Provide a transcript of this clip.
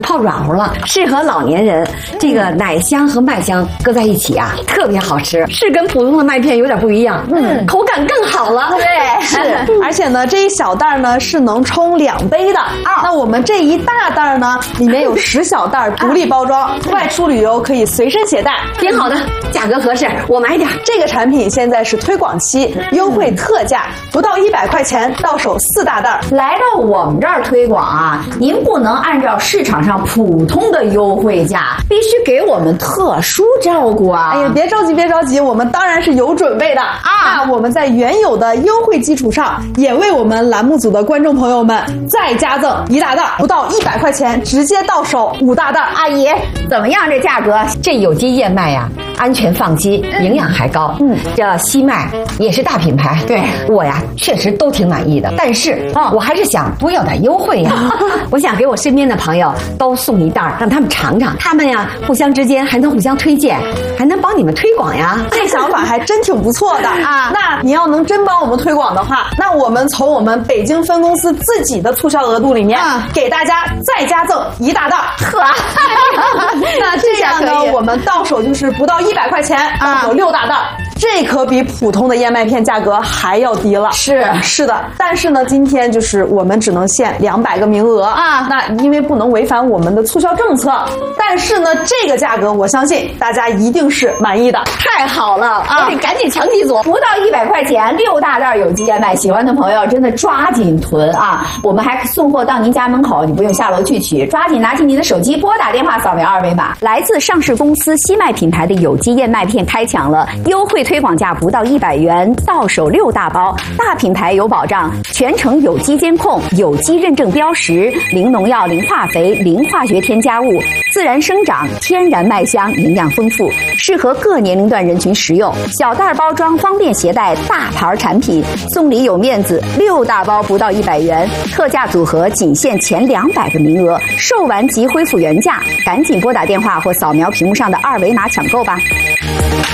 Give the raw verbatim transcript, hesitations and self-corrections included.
泡软乎了，适合老年人。这个奶香和麦香搁在一起啊，特别好吃，是跟普通的麦片有点不一样，嗯，口感更好了。 对，是，而且呢，这一小袋呢是能冲两杯的啊。那我们这一大袋呢，里面有十小袋独立包装，外出旅游可以随身携带， 挺好的，价格合适，我买点。 这个产品现在是推广期，优惠特价，不到一百块钱，到手四大袋。 来到我们这儿推广啊，您不能按照市场上普通的优惠价，必须给我们特殊照顾啊！ 哎呀，别着急，别着急，我们当然是有准备的啊！那我们在原有的优惠基础上，也为我们栏目组的观众朋友们再加赠一大袋，不到一百块钱，直接到手五大袋。 阿姨，怎么样？这价格？ 这有机燕麦呀、啊，安全放心，营养还高。嗯，这西麦也是大品牌， 对我呀确实都挺满意的。但是啊、哦，我还是想多要点优惠呀。我想给我身边的朋友都送一袋，让他们尝尝，他们呀互相之间还能互相推荐，还能帮你们推广呀。 这想法还真挺不错的啊！那你要能真帮我们推广的话，那我们从我们北京分公司自己的促销额度里面、啊、给大家再加赠一大袋。 呵， 那这样呢，我们到手就是不到一百块钱，到手六大袋。这可比普通的燕麦片价格还要低了。 是是的，但是呢，今天就是我们只能限两百个名额啊。那因为不能违反我们的促销政策，但是呢，这个价格我相信大家一定是满意的。 太好了啊！得赶紧抢几组，不到一百块钱，六大袋有机燕麦，喜欢的朋友真的抓紧囤啊！我们还送货到您家门口，你不用下楼去取，抓紧拿起您的手机，拨打电话，扫描二维码。 来自上市公司西麦品牌的有机燕麦片开抢了，优惠推广价不到一百元，到手六大包，大品牌有保障，全程有机监控，有机认证标识，零农药、零化肥、零化学添加物，自然生长，天然麦香，营养丰富，适合各年龄段人群食用。小袋包装方便携带，大牌产品，送礼有面子，六大包不到一百元，特价组合仅限前两百个名额，售完即恢复原价，赶紧拨打电话或扫描屏幕上的二维码抢购吧。